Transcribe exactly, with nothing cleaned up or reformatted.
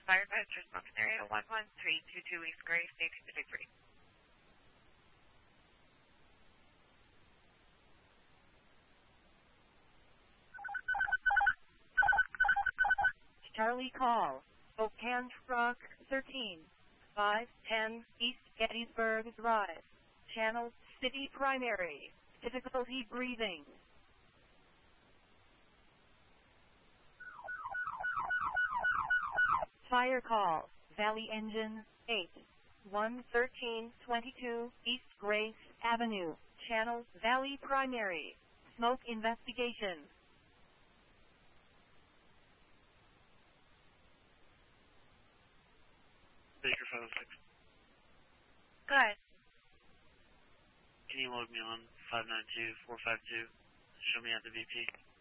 Firefighter smoke area one one three two two East Gray, safety delivery. Charlie call. Spokane Rock thirteen, five ten East Gettysburg Drive. Channel City Primary. Difficulty breathing. Fire call. Valley Engine eight, one thirteen twenty-two East Grace Avenue. Channel Valley Primary. Smoke investigation. Baker five oh six. Go ahead. Can you log me on five nine two four five two? Show me at the V P.